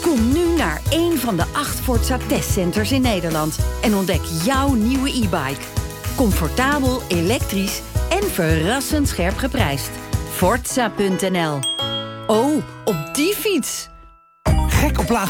Kom nu naar een van de 8 Forza testcenters in Nederland en ontdek jouw nieuwe e-bike. Comfortabel, elektrisch en verrassend scherp geprijsd. Forza.nl. Oh, op die fiets! Gek op laag